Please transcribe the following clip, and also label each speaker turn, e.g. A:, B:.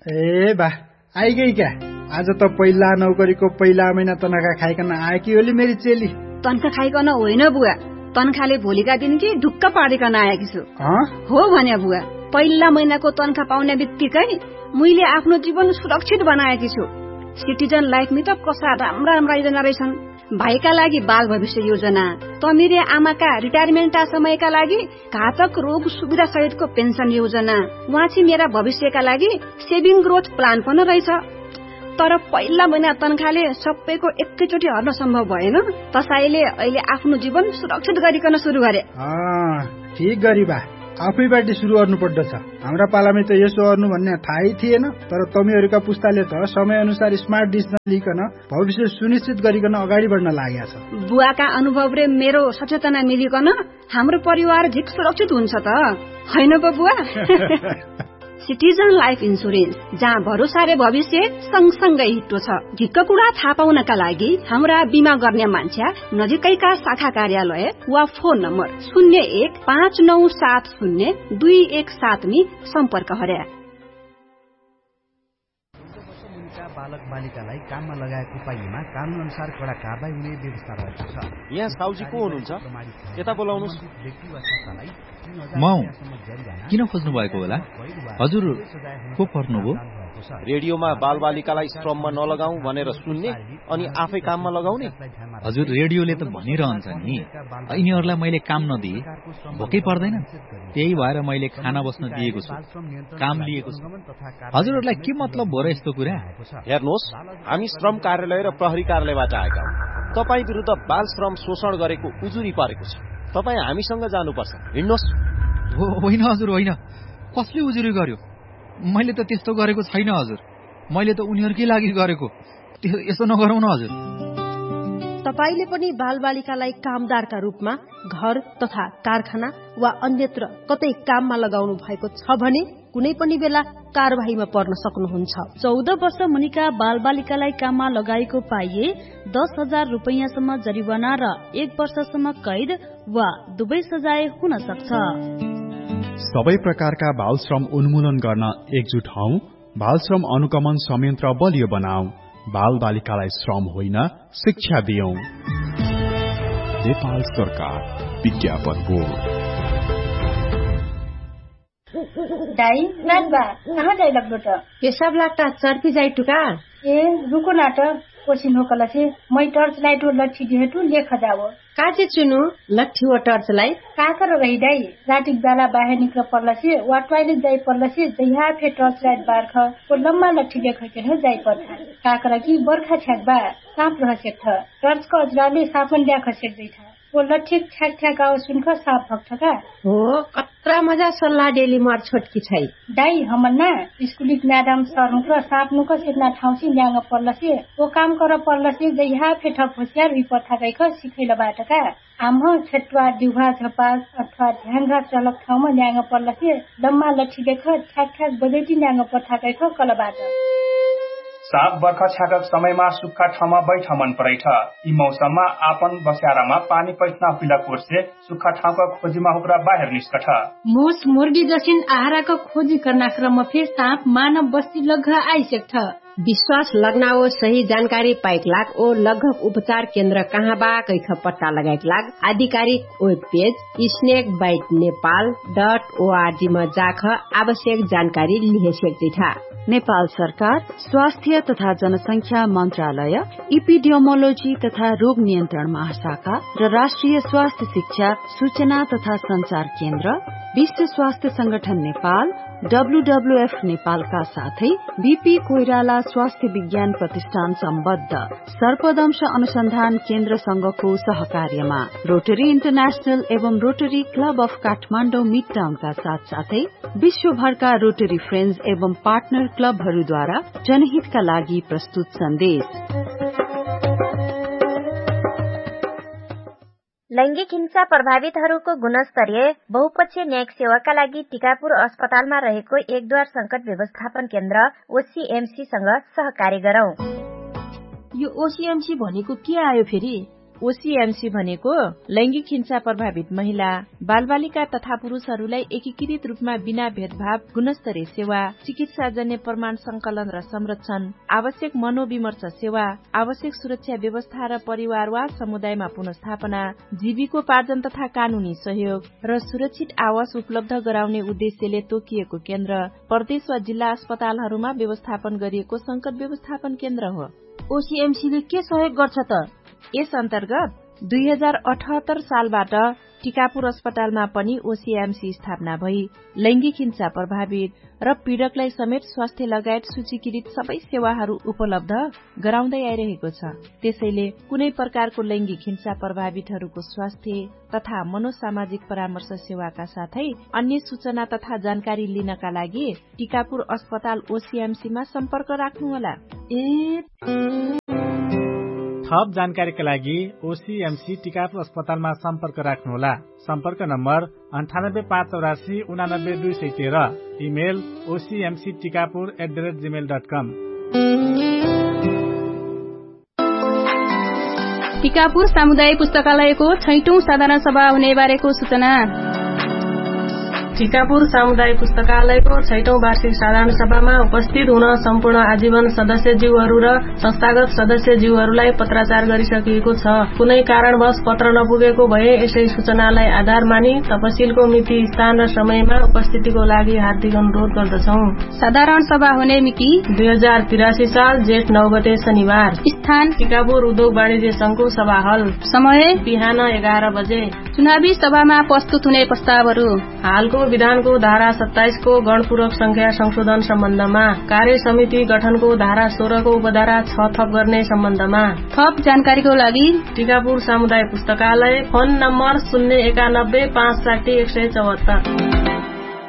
A: ए बा आइगई क्या? आज त पहिला नौकरीको पहिला महिना तनखा खाइकन आएकी होली मेरी चेली।
B: तनखा खाइकन होइन बुवा, तनखाले भोलिका दिन कि ढुक्क पारिकन आएकी छु। हो भने बुवा, पहिला महिनाको तनखा पाउने बित्तिकै मैले आफ्नो जीवन सुरक्षित बनाएकी छु। सिटिजन लाइफमा त कसा राम्रा राम्रा योजना रहेछन्। भाइका लागि बाल भविष्य योजना, तमिरे आमाका रिटायरमेन्ट समयका लागि घातक रोग सुविधा सहितको पेन्सन योजना, वाँची मेरा भविष्यका लागि सेभिङ ग्रोथ प्लान पनि रहेछ। तर पहिला महिना तनखाले सबैको एकैचोटि हर्न सम्भव भएन। त्यसैले अहिले आफ्नो जीवन सुरक्षित गरिकन सुरु गरे।
A: ठीक गरी बा, आफैबाट सुरु गर्नु पर्दछ। हाम्रा पालामा त यसो गर्नु भन्ने थाहै थिएन। तर तमीहरूका पुस्ताले त समय अनुसार स्मार्ट डिसिजन लिकन भविष्य सुनिश्चित गरिकन अगाडि बढ्न लागेको छ।
B: बुवाका अनुभव र मेरो सचेतना मिलिकन हाम्रो परिवार झिक सुरक्षित हुन्छ त हैन बुवा? सिटिजन लाइफ इन्सुरेन्स, जहाँ भरोसा र भविष्य सँगसँगै हिट्टो छ। झिक्क कुरा थाहा पाउनका लागि हाम्रा बिमा गर्ने मान्छे नजिकैका शाखा कार्यालय वा फोन नम्बर 0159702117 नी सम्पर्क गरे।
C: बालक बालिकालाई काममा लगाएको पाइएमा कानून अनुसार कडा कारबाही हुने व्यवस्था रहेको छ।
D: यहाँ साउजी को हुनुहुन्छ? यता बोलाउनुस्।
E: म किन खोज्नु भएको होला? हजुर को पर्नुभयो?
D: रेडियोमा बालबालिकालाई श्रममा नलगाऊ भनेर सुन्ने अनि आफै काममा लगाउने।
E: हजुर रेडियोले त भनिरहन्छ नि, यिनीहरूलाई मैले काम नदिए भोकै पर्दैन। त्यही भएर मैले खाना बस्न दिएको छु, काम लिएको छु। हजुरहरूलाई के मतलब हो र यस्तो कुरा?
D: हेर्नुहोस्, हामी श्रम कार्यालय र प्रहरी कार्यालयबाट आएका हौं। तपाई विरुद्ध बाल श्रम शोषण गरेको उजुरी परेको छ। तपाई हामीसँग जानुपर्छ। हिँड्नुहोस्।
E: होइन हजुर होइन, कसले उजुरी गर्यो? मैले त त्यस्तो गरेको छैन हजुर। मैले त उनीहरूकै लागि गरेको। यसो नगरौँ न हजुर।
F: तपाईले पनि बालबालिकालाई कामदारका रूपमा घर तथा कारखाना वा अन्यत्र कतै काममा लगाउनु भएको छ भने कुनै पनि बेला कारबाहीमा पर्न सक्नुहुन्छ।
G: 14 वर्ष मुनिका बालबालिकालाई काममा लगाएको पाइए 10,000 रुपैयाँसम्म जरिवाना र 1 वर्षसम्म कैद वा दुवै सजाय हुन सक्छ।
H: सबै प्रकारका बाल श्रम उन्मूलन गर्न एकजुट हौ। बाल श्रम अनुगमन संयन्त्र बलियो बनाऊ। बाल बालिकालाई श्रम होइन शिक्षा दियौ। नेपाल सरकार विज्ञापन बोर्ड।
I: दाई नाचबा कहाँ जाई लाग्दो त?
F: पेशाब लाग्दा चर्पी जाई टुका।
I: ए रुको नाट कोसिन होकला से मै टर्च लाइट हो लट्ठी जेहेतु लेख जाओ।
F: काचे चुनु लट्ठी व टर्च लाइट
I: काकर रही दाई रातिक बेला बाहिर निक्ल पर्ला से वा टॉयलेट जाई पर्ला से जहाँ फे टर्च लाइट बार्ख को लम्बा लट्ठी लेख के न जाई पर्छ। काकर की बर्खा छ्याक बा साप रह सेक थ टर्च को अजराले सापन ल्याख सेक दै था। वो लट्ठी छ्याक छ्याक आवाज सुनख साप भक्त का
F: हो। कत्रा मजा सल्लाह डेली मार छोटकी छै।
I: दाई हमन्ना स्कुलिक म्याडम सर मुख साप नुक सेतना ठाउँसी ल्याङ पर्ला से वो काम कर पर्ला से जहाँ फे ठप होशियार हुई पथा गइख सिखैल बाटका आम छटवा दिउहा झपास अथवा ध्यानघा चलक ठाउँमा ल्याङ पर्ला से लम्बा लट्ठी देख छ्याक छ्याक बजेटी ल्याङ पथा गइख कलबाट।
J: साप बर्खा छ्याकक समयमा सुक्खा ठाउँमा बैठ मन परेछ। यी मौसममा आपन बस्यारामा पानी पैठना पिला कोर्से सुक्खा ठाउँका खोजीमा हुक्रा बाहिर निस्कठ।
I: मोस मुर्गी जसिन आहाराको खोजी गर्न क्रम फेर साप मानव बस्ती लग्घ आइसेक्छ।
F: विश्वास लगनाओ सही जानकारी पाइक लाग ओ लघक उपचार केन्द्र कहाँ बा कैख पत्ता लगाइक लाग आधिकारिक वेब पेज snakebitenepal.org मा जाख आवश्यक जानकारी लिहे सक्छिथा।
K: नेपाल सरकार स्वास्थ्य तथा जनसंख्या मन्त्रालय, इपिडियोमोलोजी तथा रोग नियन्त्रण महाशाखा र राष्ट्रिय स्वास्थ्य शिक्षा सूचना तथा संचार केन्द्र, विश्व स्वास्थ्य संगठन नेपाल, WWF नेपालका साथै बीपी कोइराला स्वास्थ्य विज्ञान प्रतिष्ठान सम्बद्ध सर्पदंश अनुसन्धान केन्द्र संघको सहकार्यमा रोटरी इन्टरनेशनल एवं रोटरी क्लब अफ काठमाडौँ मिडटाउनका साथसाथै विश्वभरका रोटरी फ्रेन्ड्स एवं पार्टनर क्लबहरूद्वारा जनहितका लागि प्रस्तुत सन्देश।
L: लैंगिक हिंसा प्रभावितहरूको गुणस्तरीय बहुपक्षीय न्यायिक सेवाका लागि टिकापुर अस्पतालमा रहेको एकद्वार संकट व्यवस्थापन केन्द्र OCMC सँग सहकार्य गरौं।
G: यो OCMC भनेको के आयो फेरि?
M: ओसीएमसी भनेको लैंगिक हिंसा प्रभावित महिला, बालबालिका तथा पुरुषहरूलाई एकीकृत रूपमा बिना भेदभाव गुणस्तरीय सेवा, चिकित्साजन्य प्रमाण संकलन र संरक्षण, आवश्यक मनोविमर्श सेवा, आवश्यक सुरक्षा व्यवस्था र परिवार वा समुदायमा पुनर्स्थापना, जीविकोपार्जन तथा कानूनी सहयोग र सुरक्षित आवास उपलब्ध गराउने उद्देश्यले तोकिएको केन्द्र प्रदेश वा जिल्ला अस्पतालहरूमा व्यवस्थापन गरिएको संकट व्यवस्थापन केन्द्र हो।
F: ओसीएमसीले के सहयोग गर्छ त?
M: यस अन्तर्गत 2078 सालबाट टिकापुर अस्पतालमा पनि ओसीएमसी स्थापना भई लैंगिक हिंसा प्रभावित र पीड़कलाई समेत स्वास्थ्य लगायत सूचीकृत सबै सेवाहरू उपलब्ध गराउँदै आइरहेको छ। त्यसैले कुनै प्रकारको लैंगिक हिंसा प्रभावितहरूको स्वास्थ्य तथा मनोसामाजिक परामर्श सेवाका साथै अन्य सूचना तथा जानकारी लिनका लागि टिकापुर अस्पताल ओसीएमसीमा सम्पर्क राख्नुहोला।
N: थप जानकारीका लागि ओसीएमसी टिकापुर अस्पतालमा सम्पर्क राख्नुहोला। सम्पर्क नम्बर 9858489213, इमेल ocmctikapur@gmail.com।
O: टिकापुर सामुदायिक पुस्तकालयको 6औं साधारण सभा हुने बारेको सूचना।
P: टिकापुर सामुदायिक पुस्तकालयको 6औं वार्षिक साधारण सभामा उपस्थित हुन सम्पूर्ण आजीवन सदस्यज्यूहरू र संस्थागत सदस्यज्यूहरूलाई पत्राचार गरिसकिएको छ। कुनै कारणवश पत्र नपुगेको भए यसै सूचनालाई आधार मानि तपसिलको मिति, स्थान र समयमा उपस्थितिको लागि हार्दिक अनुरोध गर्दछौं।
O: साधारण सभा हुने मिति
P: 2083 साल जेठ 9 गते शनिबार।
O: स्थान
P: टिकापुर उद्योग वाणिज्य संघको सभा हल।
O: समय
P: बिहान 11 बजे।
O: चुनावी सभामा प्रस्तुत हुने प्रस्तावहरू।
P: हालको विधानको धारा 27 को गणपूरक संख्या संशोधन सम्बन्धमा, कार्य समिति गठनको धारा 16 को उपधारा 6 थप गर्ने सम्बन्धमा।
O: थप जानकारीको लागि
P: टिकापुर सामुदायिक पुस्तकालय, फोन नम्बर 091 560 174।